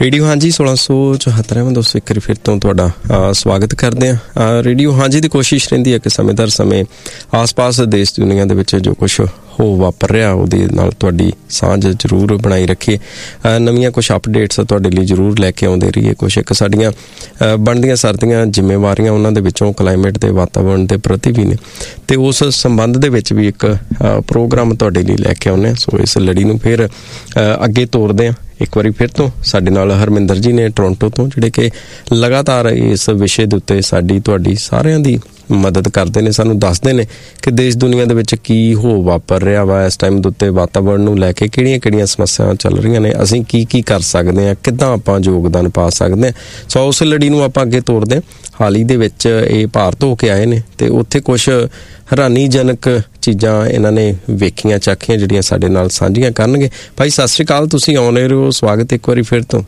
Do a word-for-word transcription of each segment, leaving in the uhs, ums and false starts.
Radio ਹਾਂਜੀ ਸੋਲਾਂ ਸੌ ਚੁਹੱਤਰਵੇਂ ਦੋਸਤੋ ਇੱਕ ਵਾਰੀ ਫਿਰ ਤੋਂ ਤੁਹਾਡਾ ਸਵਾਗਤ ਕਰਦੇ ਹਾਂ। ਰੇਡੀਓ ਹਾਂਜੀ ਦੀ ਕੋਸ਼ਿਸ਼ ਰਹਿੰਦੀ ਹੈ ਕਿ ਸਮੇਂ ਦਰ ਸਮੇਂ ਆਸ ਪਾਸ ਦੇਸ਼ ਦੁਨੀਆ ਦੇ ਵਿੱਚ ਜੋ ਕੁਛ ਹੋ ਵਾਪਰ ਰਿਹਾ ਉਹਦੇ ਨਾਲ ਤੁਹਾਡੀ ਸਾਂਝ ਜ਼ਰੂਰ ਬਣਾਈ ਰੱਖੀਏ। ਨਵੀਆਂ ਕੁਛ ਅਪਡੇਟਸ ਤੁਹਾਡੇ ਲਈ ਜ਼ਰੂਰ ਲੈ ਕੇ ਆਉਂਦੇ ਰਹੀਏ। ਕੁਛ ਇੱਕ ਸਾਡੀਆਂ ਬਣਦੀਆਂ ਸਰਦੀਆਂ ਜ਼ਿੰਮੇਵਾਰੀਆਂ ਉਹਨਾਂ ਦੇ ਵਿੱਚੋਂ ਕਲਾਈਮੇਟ ਦੇ ਵਾਤਾਵਰਣ ਦੇ ਪ੍ਰਤੀ ਵੀ ਨੇ, ਅਤੇ ਉਸ ਸੰਬੰਧ ਦੇ ਵਿੱਚ ਵੀ ਇੱਕ ਪ੍ਰੋਗਰਾਮ ਤੁਹਾਡੇ ਲਈ ਲੈ ਕੇ ਆਉਂਦੇ ਹਾਂ। ਸੋ ਇਸ ਲੜੀ ਨੂੰ ਫਿਰ ਅੱਗੇ ਤੋਰਦੇ ਹਾਂ। ਇੱਕ ਵਾਰੀ ਫਿਰ ਤੋਂ ਸਾਡੇ ਨਾਲ ਹਰਮਿੰਦਰ ਜੀ ਨੇ ਟੋਰੰਟੋ ਤੋਂ, ਜਿਹੜੇ ਕਿ ਲਗਾਤਾਰ ਇਸ ਵਿਸ਼ੇ ਦੇ ਉੱਤੇ ਸਾਡੀ ਤੁਹਾਡੀ ਸਾਰਿਆਂ ਦੀ ਮਦਦ ਕਰਦੇ ਨੇ, ਸਾਨੂੰ ਦੱਸਦੇ ਨੇ ਕਿ ਦੇਸ਼ ਦੁਨੀਆ ਦੇ ਵਿੱਚ ਕੀ ਹੋ ਵਾਪਰ ਰਿਹਾ ਵਾ ਇਸ ਟਾਈਮ ਦੇ ਉੱਤੇ, ਵਾਤਾਵਰਣ ਨੂੰ ਲੈ ਕੇ ਕਿਹੜੀਆਂ ਕਿਹੜੀਆਂ ਸਮੱਸਿਆਵਾਂ ਚੱਲ ਰਹੀਆਂ ਨੇ, ਅਸੀਂ ਕੀ ਕੀ ਕਰ ਸਕਦੇ ਹਾਂ, ਕਿੱਦਾਂ ਆਪਾਂ ਯੋਗਦਾਨ ਪਾ ਸਕਦੇ ਹਾਂ। ਸੋ ਉਸ ਲੜੀ ਨੂੰ ਆਪਾਂ ਅੱਗੇ ਤੋਰਦੇ ਹਾਂ। ਹਾਲ ਹੀ ਦੇ ਵਿੱਚ ਇਹ ਭਾਰਤ ਹੋ ਕੇ ਆਏ ਨੇ ਅਤੇ ਉੱਥੇ ਕੁਛ ਹੈਰਾਨੀਜਨਕ ਚੀਜ਼ਾਂ ਇਹਨਾਂ ਨੇ ਵੇਖੀਆਂ ਚਾਖੀਆਂ ਜਿਹੜੀਆਂ ਸਾਡੇ ਨਾਲ ਸਾਂਝੀਆਂ ਕਰਨਗੇ। ਭਾਈ ਸਤਿ ਸ਼੍ਰੀ ਅਕਾਲ, ਤੁਸੀਂ ਆਉਣੇ ਰਹੋ, ਸਵਾਗਤ ਇੱਕ ਵਾਰੀ ਫਿਰ ਤੋਂ।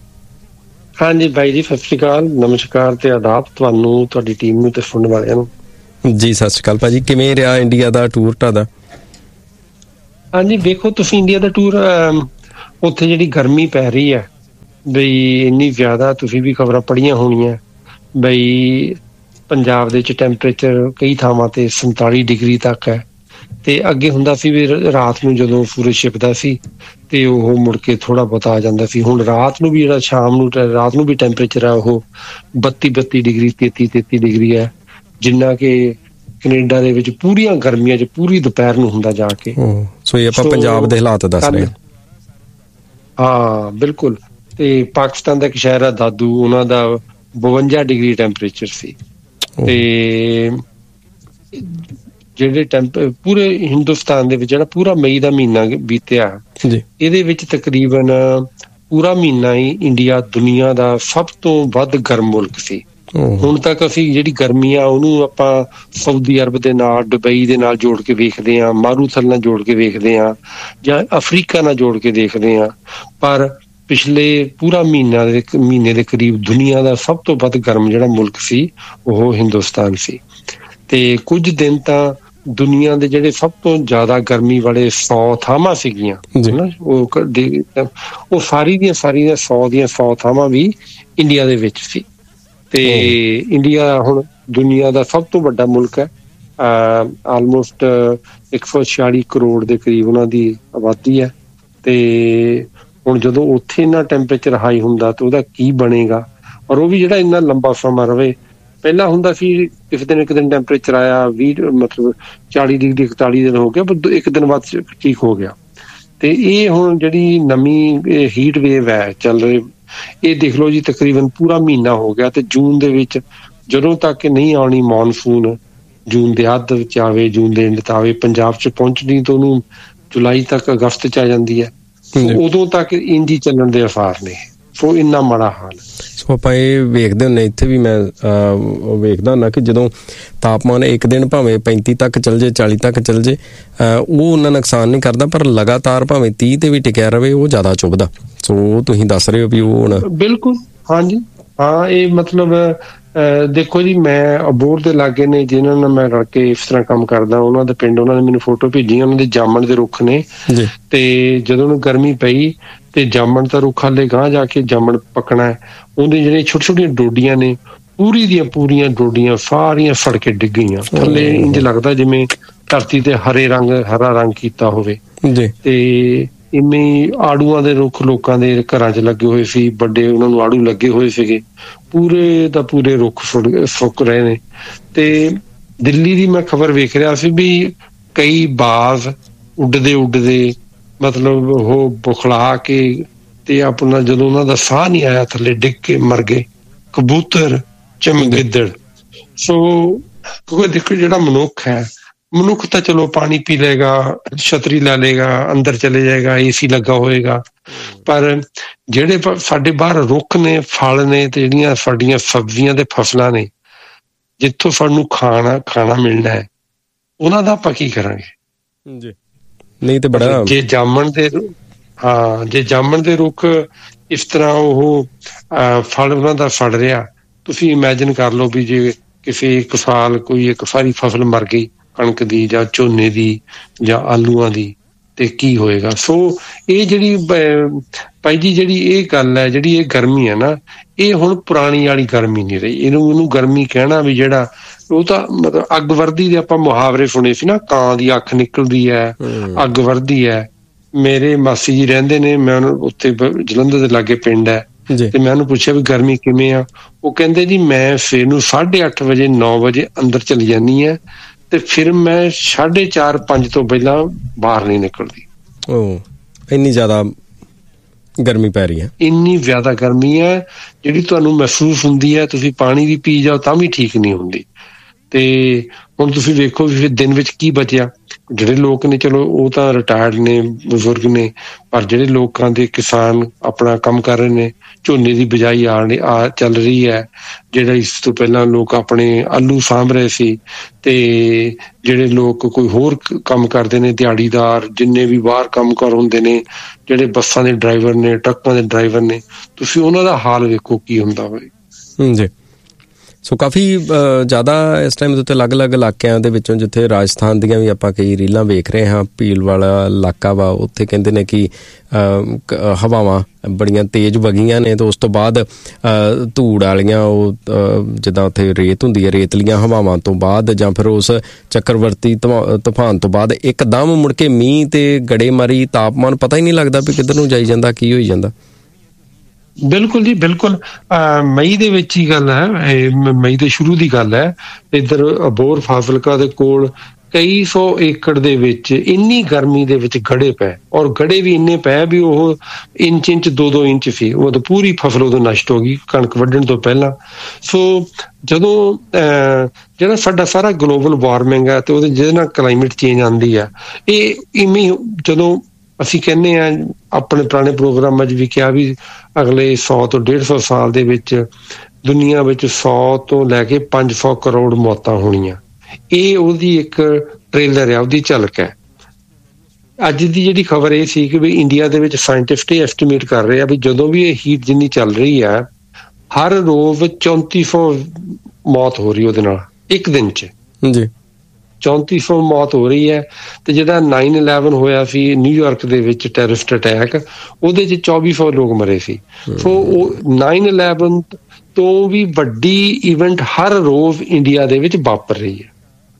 ਹਾਂਜੀ ਬਾਈ ਜੀ, ਸਤਿ ਸ਼੍ਰੀ ਅਕਾਲ, ਨਮਸਕਾਰ ਤੇ ਆਦਾਬ ਤੁਹਾਨੂੰ, ਤੁਹਾਡੀ ਟੀਮ ਨੂੰ ਤੇ ਸੁਣਨ ਵਾਲਿਆਂ ਨੂੰ ਜੀ। ਸਤਿ ਸ਼੍ਰੀ ਅਕਾਲ ਭਾਜੀ, ਕਿਵੇਂ ਰਿਹਾ ਇੰਡੀਆ ਦਾ ਟੂਰ ਤੁਹਾਡਾ? ਹਾਂਜੀ ਵੇਖੋ ਤੁਸੀਂ, ਇੰਡੀਆ ਦਾ ਟੂਰ, ਉੱਥੇ ਜਿਹੜੀ ਗਰਮੀ ਪੈ ਰਹੀ ਹੈ ਬਈ ਇੰਨੀ ਜ਼ਿਆਦਾ, ਤੁਸੀਂ ਵੀ ਖਬਰਾਂ ਪੜ੍ਹੀਆਂ ਹੋਣੀਆਂ ਬਈ ਪੰਜਾਬ ਦੇ ਵਿੱਚ ਟੈਂਪਰੇਚਰ ਕਈ ਥਾਵਾਂ ਤੇ ਸੰਤਾਲੀ ਡਿਗਰੀ ਤੱਕ ਹੈ। ਤੇ ਅੱਗੇ ਹੁੰਦਾ ਸੀ ਵੀ ਰਾਤ ਨੂੰ ਜਦੋਂ ਸੂਰਜ ਛਿਪਦਾ ਸੀ ਤੇ ਉਹ ਮੁੜ ਕੇ ਥੋੜਾ ਬਹੁਤਾ ਆ ਜਾਂਦਾ ਸੀ। ਹੁਣ ਰਾਤ ਨੂੰ ਵੀ ਜਿਹੜਾ ਸ਼ਾਮ ਨੂੰ ਰਾਤ ਨੂੰ ਵੀ ਟੈਂਪਰੇਚਰ ਹੈ ਉਹ ਬੱਤੀ ਬੱਤੀ ਡਿਗਰੀ ਤੇਤੀ ਤੇਤੀ ਡਿਗਰੀ ਹੈ, ਜਿੰਨਾ ਕਿ ਕੈਨੇਡਾ ਦੇ ਵਿੱਚ ਪੂਰੀਆਂ ਗਰਮੀਆਂ ਚ ਪੂਰੀ ਦੁਪਹਿਰ ਨੂੰ ਹੁੰਦਾ ਜਾ ਕੇ। ਸੋ ਇਹ ਆਪਾਂ ਪੰਜਾਬ ਦੇ ਹਾਲਾਤ ਦੱਸ ਰਹੇ ਹਾਂ। ਹਾਂ ਬਿਲਕੁਲ। ਤੇ ਪਾਕਿਸਤਾਨ ਦਾ ਇੱਕ ਸ਼ਹਿਰ ਹੈ ਦਾਦੂ, ਉਹਨਾਂ ਦਾ ਬਵੰਜਾ ਡਿਗਰੀ ਟੈਂਪਰੇਚਰ ਸੀ। ਤੇ ਜਿਹੜੇ ਟੈਂਪ ਪੂਰੇ ਹਿੰਦੁਸਤਾਨ ਦੇ ਵਿੱਚ ਜਿਹੜਾ ਪੂਰਾ ਮਈ ਦਾ ਮਹੀਨਾ ਬੀਤਿਆ, ਇਹਦੇ ਵਿੱਚ ਤਕਰੀਬਨ ਪੂਰਾ ਮਹੀਨਾ ਹੀ ਇੰਡੀਆ ਦੁਨੀਆ ਦਾ ਸਭ ਤੋਂ ਵੱਧ ਗਰਮ ਮੁਲਕ ਸੀ। ਹੁਣ ਤੱਕ ਅਸੀਂ ਜਿਹੜੀ ਗਰਮੀ ਆ ਉਹਨੂੰ ਆਪਾਂ ਸਾਊਦੀ ਅਰਬ ਦੇ ਨਾਲ, ਦੁਬਈ ਦੇ ਨਾਲ ਜੋੜ ਕੇ ਵੇਖਦੇ ਹਾਂ, ਮਾਰੂਥਲ ਨਾਲ ਜੋੜ ਕੇ ਵੇਖਦੇ ਹਾਂ, ਜਾਂ ਅਫਰੀਕਾ ਨਾਲ ਜੋੜ ਕੇ ਦੇਖਦੇ ਹਾਂ, ਪਰ ਪਿਛਲੇ ਪੂਰਾ ਮਹੀਨਾ ਦੇ ਮਹੀਨੇ ਦੇ ਕਰੀਬ ਦੁਨੀਆ ਦਾ ਸਭ ਤੋਂ ਵੱਧ ਗਰਮ ਜਿਹੜਾ ਮੁਲਕ ਸੀ ਉਹ ਹਿੰਦੁਸਤਾਨ ਸੀ। ਤੇ ਕੁਝ ਦਿਨ ਤਾਂ ਦੁਨੀਆ ਦੇ ਜਿਹੜੇ ਸਭ ਤੋਂ ਜ਼ਿਆਦਾ ਗਰਮੀ ਵਾਲੇ ਸੌ ਥਾਵਾਂ ਸੀਗੀਆਂ ਉਹ ਉਹ ਸਾਰੀ ਦੀਆਂ ਸਾਰੀਆਂ ਸੌ ਦੀਆਂ ਸੌ ਥਾਵਾਂ ਵੀ ਇੰਡੀਆ ਦੇ ਵਿੱਚ ਸੀ। ਤੇ ਇੰਡੀਆ ਹੁਣ ਦੁਨੀਆ ਦਾ ਸਭ ਤੋਂ ਵੱਡਾ ਮੁਲਕ ਹੈ। ਆਲਮੋਸਟ ਇੱਕ ਸੌ ਛਿਆਲੀ ਕਰੋੜ ਦੇ ਕਰੀਬ ਉਹਨਾਂ ਦੀ ਆਬਾਦੀ ਹੈ। ਤੇ ਹੁਣ ਜਦੋਂ ਉੱਥੇ ਇੰਨਾ ਟੈਂਪਰੇਚਰ ਹਾਈ ਹੁੰਦਾ ਤਾਂ ਉਹਦਾ ਕੀ ਬਣੇਗਾ, ਔਰ ਉਹ ਵੀ ਜਿਹੜਾ ਇੰਨਾ ਲੰਬਾ ਸਮਾਂ ਰਵੇ। ਪਹਿਲਾਂ ਹੁੰਦਾ ਸੀ ਇੱਕ ਦਿਨ ਇੱਕ ਦਿਨ ਟੈਂਪਰੇਚਰ ਆਇਆ ਵੀਹ ਮਤਲਬ ਚਾਲੀ ਡਿਗਰੀ ਇਕਤਾਲੀ ਦਿਨ ਹੋ ਗਿਆ, ਪਰ ਇੱਕ ਦਿਨ ਬਾਅਦ ਠੀਕ ਹੋ ਗਿਆ। ਤੇ ਇਹ ਹੁਣ ਜਿਹੜੀ ਨਵੀਂ ਹੀਟ ਵੇਵ ਹੈ ਚੱਲ ਰਹੀ, ਇਹ ਦੇਖ ਲਓ ਜੀ ਤਕਰੀਬਨ ਪੂਰਾ ਮਹੀਨਾ ਹੋ ਗਿਆ। ਤੇ ਜੂਨ ਦੇ ਵਿੱਚ ਜਦੋਂ ਤੱਕ ਨਹੀਂ ਆਉਣੀ ਮੌਨਸੂਨ, ਜੂਨ ਦੇ ਅੱਧ ਵਿੱਚ ਆਵੇ, ਜੂਨ ਦੇ ਐਂਡ ਤੱਕ ਆਵੇ, ਪੰਜਾਬ ਚ ਪਹੁੰਚਣੀ ਤਾਂ ਉਹਨੂੰ ਜੁਲਾਈ ਤੱਕ ਅਗਸਤ ਚ ਆ ਜਾਂਦੀ ਹੈ। ਉਦੋਂ ਤੱਕ ਇੰਝ ਹੀ ਚੱਲਣ ਦੇ ਆਸਾਰ ਨੇ। ਸੋ ਇੰਨਾ ਮਾੜਾ ਹਾਲ। ਸੋ ਆਪਾਂ ਇਹ ਵੇਖਦੇ ਹੁੰਦੇ, ਇੱਥੇ ਵੀ ਮੈਂ ਵੇਖਦਾ ਹੁੰਦਾ ਕਿ ਜਦੋਂ ਤਾਪਮਾਨ ਇੱਕ ਦਿਨ ਭਾਵੇਂ ਪੈਂਤੀ ਤੱਕ ਚੱਲ ਜੇ, ਚਾਲੀ ਤੱਕ ਚੱਲ ਜੇ, ਉਹ ਉਹਨਾਂ ਨੁਕਸਾਨ ਨਹੀਂ ਕਰਦਾ, ਪਰ ਲਗਾਤਾਰ ਭਾਵੇਂ ਤੀਹ ਤੇ ਵੀ ਟਿਕਿਆ ਰਵੇ ਉਹ ਜ਼ਿਆਦਾ ਚੁੱਭਦਾ। ਸੋ ਤੁਸੀਂ ਦੱਸ ਰਹੇ ਹੋ ਵੀ ਉਹ ਹੁਣ ਬਿਲਕੁਲ। ਹਾਂਜੀ ਹਾਂ, ਇਹ ਮਤਲਬ ਦੇਖੋ ਜੀ, ਮੈਂ ਅਬੋਹਰ ਦੇ ਲਾਗੇ ਨੇ ਜਿਹਨਾਂ ਨਾਲ ਮੈਂ ਰਲ ਕੇ ਇਸ ਤਰ੍ਹਾਂ ਕੰਮ ਕਰਦਾ, ਉਹਨਾਂ ਦੇ ਪਿੰਡ ਉਹਨਾਂ ਨੇ ਮੈਨੂੰ ਫੋਟੋ ਭੇਜੀ, ਉਹਨਾਂ ਦੇ ਜਾਮਣ ਦੇ ਰੁੱਖ ਨੇ। ਤੇ ਜਦੋਂ ਉਹਨੂੰ ਗਰਮੀ ਪਈ ਤੇ ਜਾਮਣ ਦਾ ਰੁੱਖ ਹਾਲੇ ਗਾਂਹ ਜਾ ਕੇ ਜਾਮਣ ਪੱਕਣਾ ਹੈ, ਉਹਦੇ ਜਿਹੜੇ ਛੋਟੀਆਂ ਛੋਟੀਆਂ ਡੋਡੀਆਂ ਨੇ ਪੂਰੀ ਦੀਆਂ ਪੂਰੀਆਂ ਡੋਡੀਆਂ ਸਾਰੀਆਂ ਸੜ ਕੇ ਡਿੱਗ ਗਈਆਂ ਥੱਲੇ। ਇੰਝ ਲੱਗਦਾ ਜਿਵੇਂ ਧਰਤੀ ਤੇ ਹਰੇ ਰੰਗ ਹਰਾ ਰੰਗ ਕੀਤਾ ਹੋਵੇ। ਤੇ ਇਵੇਂ ਆੜੂਆਂ ਦੇ ਰੁੱਖ ਲੋਕਾਂ ਦੇ ਘਰਾਂ ਚ ਲੱਗੇ ਹੋਏ ਸੀ, ਵੱਡੇ ਉਹਨਾਂ ਨੂੰ ਆੜੂ ਲੱਗੇ ਹੋਏ ਸੀਗੇ, ਪੂਰੇ ਦਾ ਪੂਰੇ ਰੁੱਖ ਸੁੱਕ ਰਹੇ ਨੇ। ਤੇ ਦਿੱਲੀ ਦੀ ਮੈਂ ਖਬਰ ਵੇਖ ਰਿਹਾ ਸੀ ਵੀ ਕਈ ਬਾਜ਼ ਉੱਡਦੇ ਉੱਡਦੇ ਮਤਲਬ ਉਹ ਬੁਖਲਾ ਕੇ ਤੇ ਆਪਣਾ ਜਦੋਂ ਉਹਨਾਂ ਦਾ ਸਾਹ ਨਹੀਂ ਆਇਆ ਥੱਲੇ ਡਿੱਗ ਕੇ ਮਰ ਗਏ, ਕਬੂਤਰ, ਚਮਗਿੱਦੜ। ਸੋ ਕਿਉਂਕਿ ਦੇਖੋ ਜਿਹੜਾ ਮਨੁੱਖ ਹੈ, ਮਨੁੱਖ ਤਾਂ ਚਲੋ ਪਾਣੀ ਪੀ ਲਏਗਾ, ਛਤਰੀ ਲੈ ਲਏਗਾ, ਅੰਦਰ ਚਲੇ ਜਾਏਗਾ, ਏਸੀ ਲੱਗਾ ਹੋਏਗਾ, ਪਰ ਜਿਹੜੇ ਸਾਡੇ ਬਾਹਰ ਰੁੱਖ ਨੇ, ਫਲ ਨੇ, ਤੇ ਜਿਹੜੀਆਂ ਸਾਡੀਆਂ ਸਬਜ਼ੀਆਂ ਤੇ ਫਸਲਾਂ ਨੇ ਜਿੱਥੋਂ ਸਾਨੂੰ ਖਾਣਾ ਖਾਣਾ ਮਿਲਣਾ ਹੈ, ਉਹਨਾਂ ਦਾ ਆਪਾਂ ਕੀ ਕਰਾਂਗੇ ਜੀ? ਨਹੀਂ ਤੇ ਬੜਾ ਜੇ ਜਾਮਣ ਦੇ ਹਾਂ ਜੇ ਜਾਮਣ ਦੇ ਰੁੱਖ ਇਸ ਤਰ੍ਹਾਂ ਉਹ ਫਲ ਉਹਨਾਂ ਦਾ ਫੜ ਰਿਹਾ, ਤੁਸੀਂ ਇਮੈਜਿਨ ਕਰ ਲਓ ਵੀ ਜੇ ਕਿਸੇ ਇੱਕ ਸਾਲ ਕੋਈ ਇੱਕ ਸਾਰੀ ਫਸਲ ਮਰ ਗਈ, ਕਣਕ ਦੀ ਜਾਂ ਝੋਨੇ ਦੀ ਜਾਂ ਆਲੂਆਂ ਦੀ, ਤੇ ਕੀ ਹੋਏਗਾ? ਸੋ ਇਹ ਜਿਹੜੀ ਭਾਈ ਜੀ ਜਿਹੜੀ ਇਹ ਗੱਲ ਹੈ, ਜਿਹੜੀ ਇਹ ਗਰਮੀ ਹੈ ਨਾ, ਇਹ ਹੁਣ ਪੁਰਾਣੀ ਵਾਲੀ ਗਰਮੀ ਨਹੀਂ ਰਹੀ। ਇਹਨੂੰ ਇਹਨੂੰ ਗਰਮੀ ਕਹਿਣਾ ਵੀ ਜਿਹੜਾ ਉਹ ਤਾਂ ਮਤਲਬ ਅੱਗ ਵਰਦੀ ਦੇ ਆਪਾਂ ਮੁਹਾਵਰੇ ਸੁਣੇ ਸੀ ਨਾ, ਕਾਂ ਦੀ ਅੱਖ ਨਿਕਲਦੀ ਹੈ, ਅੱਗ ਵਰਦੀ ਹੈ। ਮੇਰੇ ਮਾਸੀ ਜੀ ਰਹਿੰਦੇ ਨੇ, ਮੈਂ ਉਹਨੂੰ ਉੱਥੇ ਜਲੰਧਰ ਦੇ ਲਾਗੇ ਪਿੰਡ ਹੈ, ਤੇ ਮੈਂ ਉਹਨੂੰ ਪੁੱਛਿਆ ਵੀ ਗਰਮੀ ਕਿਵੇਂ ਆ। ਉਹ ਕਹਿੰਦੇ ਜੀ ਮੈਂ ਸਵੇਰ ਨੂੰ ਸਾਢੇ ਅੱਠ ਵਜੇ ਨੌ ਵਜੇ ਅੰਦਰ ਚਲੀ ਜਾਂਦੀ ਹੈ ਤੇ ਫਿਰ ਮੈਂ ਸਾਢੇ ਚਾਰ ਪੰਜ ਤੋਂ ਪਹਿਲਾਂ ਬਾਹਰ ਨਹੀਂ ਨਿਕਲਦੀ। ਉਹ ਇੰਨੀ ਜ਼ਿਆਦਾ ਗਰਮੀ ਪੈ ਰਹੀ ਹੈ, ਇੰਨੀ ਜ਼ਿਆਦਾ ਗਰਮੀ ਹੈ ਜਿਹੜੀ ਤੁਹਾਨੂੰ ਮਹਿਸੂਸ ਹੁੰਦੀ ਹੈ। ਤੁਸੀਂ ਪਾਣੀ ਵੀ ਪੀ ਜਾਓ ਤਾਂ ਵੀ ਠੀਕ ਨਹੀਂ ਹੁੰਦੀ। ਤੇ ਹੁਣ ਤੁਸੀਂ ਵੇਖੋ ਵੀ ਫਿਰ ਦਿਨ ਵਿੱਚ ਕੀ ਬਚਿਆ। ਜਿਹੜੇ ਲੋਕ ਨੇ ਚਲੋ ਉਹ ਤਾਂ ਰਿਟਾਇਰਡ ਨੇ, ਬਜ਼ੁਰਗ ਨੇ, ਪਰ ਜਿਹੜੇ ਲੋਕਾਂ ਦੇ ਕਿਸਾਨ ਆਪਣਾ ਕੰਮ ਕਰ ਰਹੇ ਨੇ, ਝੋਨੇ ਦੀ ਬਿਜਾਈ ਆ ਆ ਚੱਲ ਰਹੀ ਹੈ, ਜਿਹੜਾ ਇਸ ਤੋਂ ਪਹਿਲਾਂ ਲੋਕ ਆਪਣੇ ਆਲੂ ਸਾਂਭ ਰਹੇ ਸੀ, ਤੇ ਜਿਹੜੇ ਲੋਕ ਕੋਈ ਹੋਰ ਕੰਮ ਕਰਦੇ ਨੇ, ਦਿਹਾੜੀਦਾਰ, ਜਿੰਨੇ ਵੀ ਬਾਹਰ ਕੰਮ ਕਾਰ ਹੁੰਦੇ ਨੇ, ਜਿਹੜੇ ਬੱਸਾਂ ਦੇ ਡਰਾਈਵਰ ਨੇ, ਟਰੱਕਾਂ ਦੇ ਡਰਾਈਵਰ ਨੇ, ਤੁਸੀਂ ਉਹਨਾਂ ਦਾ ਹਾਲ ਵੇਖੋ ਕੀ ਹੁੰਦਾ ਹੋਵੇ ਜੀ। ਸੋ ਕਾਫੀ ਜ਼ਿਆਦਾ ਇਸ ਟਾਈਮ ਦੇ ਉੱਤੇ ਅਲੱਗ-ਅਲੱਗ ਇਲਾਕਿਆਂ ਦੇ ਵਿੱਚੋਂ, ਜਿੱਥੇ ਰਾਜਸਥਾਨ ਦੀਆਂ ਵੀ ਆਪਾਂ ਕਈ ਰੀਲਾਂ ਵੇਖ ਰਹੇ ਹਾਂ, ਭੀਲ ਵਾਲਾ ਇਲਾਕਾ ਵਾ, ਉੱਥੇ ਕਹਿੰਦੇ ਨੇ ਕਿ ਹਵਾਵਾਂ ਬੜੀਆਂ ਤੇਜ਼ ਵਗੀਆਂ ਨੇ, ਤੇ ਉਸ ਤੋਂ ਬਾਅਦ ਧੂੜ ਵਾਲੀਆਂ ਉਹ ਜਿੱਦਾਂ ਉੱਥੇ ਰੇਤ ਹੁੰਦੀ ਹੈ, ਰੇਤਲੀਆਂ ਹਵਾਵਾਂ ਤੋਂ ਬਾਅਦ ਜਾਂ ਫਿਰ ਉਸ ਚੱਕਰਵਰਤੀ ਤੂਫਾਨ ਤੋਂ ਬਾਅਦ ਇੱਕਦਮ ਮੁੜ ਕੇ ਮੀਂਹ ਤੇ ਗੜੇਮਾਰੀ, ਤਾਪਮਾਨ ਪਤਾ ਹੀ ਨਹੀਂ ਲੱਗਦਾ ਵੀ ਕਿੱਧਰ ਨੂੰ ਜਾਈ ਜਾਂਦਾ, ਕੀ ਹੋਈ ਜਾਂਦਾ। ਬਿਲਕੁਲ ਜੀ, ਬਿਲਕੁਲ। ਮਈ ਦੇ ਵਿੱਚ ਹੀ ਗੱਲ ਹੈ, ਮਈ ਦੇ ਸ਼ੁਰੂ ਦੀ ਗੱਲ ਹੈ। ਇੱਧਰ ਅਬੋਹਰ ਫਾਜ਼ਿਲਕਾ ਦੇ ਕੋਲ ਕਈ ਸੌ ਏਕੜ ਦੇ ਵਿੱਚ ਇੰਨੀ ਗਰਮੀ ਦੇ ਵਿੱਚ ਗੜੇ ਪਏ, ਔਰ ਗੜੇ ਵੀ ਇੰਨੇ ਪਏ ਵੀ ਉਹ ਇੰਚ ਇੰਚ ਦੋ ਦੋ ਇੰਚ ਸੀ। ਉਹ ਤਾਂ ਪੂਰੀ ਫਸਲ ਉਦੋਂ ਨਸ਼ਟ ਹੋ ਗਈ ਕਣਕ ਵੱਢਣ ਤੋਂ ਪਹਿਲਾਂ। ਸੋ ਜਦੋਂ ਜਿਹੜਾ ਸਾਡਾ ਸਾਰਾ ਗਲੋਬਲ ਵਾਰਮਿੰਗ ਹੈ ਤੇ ਉਹਦੇ ਜਿਹਦੇ ਨਾਲ ਕਲਾਈਮੇਟ ਚੇਂਜ ਆਉਂਦੀ ਆ, ਇਹ ਇਵੇਂ ਜਦੋਂ ਅਸੀਂ ਕਹਿੰਦੇ ਹਾਂ, ਆਪਣੇ ਪੁਰਾਣੇ ਪ੍ਰੋਗਰਾਮਾਂ 'ਚ ਵੀ ਕਿਹਾ ਵੀ ਅਗਲੇ ਸੌ ਤੋਂ ਡੇਢ ਸੌ ਸਾਲ ਦੇ ਵਿੱਚ ਦੁਨੀਆ ਵਿੱਚ ਸੌ ਤੋਂ ਲੈ ਕੇ ਪੰਜ ਸੌ ਕਰੋੜ ਮੌਤਾਂ ਹੋਣੀਆਂ। ਇਹ ਉਹਦੀ ਇੱਕ ਟ੍ਰੇਲਰ ਹੈ, ਉਹਦੀ ਝਲਕ ਹੈ। ਅੱਜ ਦੀ ਜਿਹੜੀ ਖਬਰ ਇਹ ਸੀ ਕਿ ਵੀ ਇੰਡੀਆ ਦੇ ਵਿੱਚ ਸਾਇੰਟਿਸਟ ਇਹ ਐਸਟੀਮੇਟ ਕਰ ਰਹੇ ਆ ਵੀ ਜਦੋਂ ਵੀ ਇਹ ਹੀਟ ਜਿੰਨੀ ਚੱਲ ਰਹੀ ਹੈ, ਹਰ ਰੋਜ਼ ਚੌਂਤੀ ਸੌ ਮੌਤ ਹੋ ਰਹੀ ਉਹਦੇ ਨਾਲ ਇੱਕ ਦਿਨ 'ਚ ਜੀ। ਚੌਂਤੀ ਸੌ ਮੌਤ ਹੋ ਰਹੀ ਹੈ। ਤੇ ਜਿਹੜਾ ਨਾਈਨ ਇਲੈਵਨ ਹੋਇਆ ਸੀ ਨਿਊਯਾਰਕ ਦੇ ਵਿੱਚ ਟੈਰਰਿਸਟ ਅਟੈਕ, ਉਹਦੇ 'ਚ ਚੌਵੀ ਸੌ ਲੋਕ ਮਰੇ ਸੀ। ਸੋ ਉਹ ਨਾਈਨ ਇਲੈਵਨ ਤੋਂ ਵੀ ਵੱਡੀ ਇਵੈਂਟ ਹਰ ਰੋਜ਼ ਇੰਡੀਆ ਦੇ ਵਿੱਚ ਵਾਪਰ ਰਹੀ ਹੈ।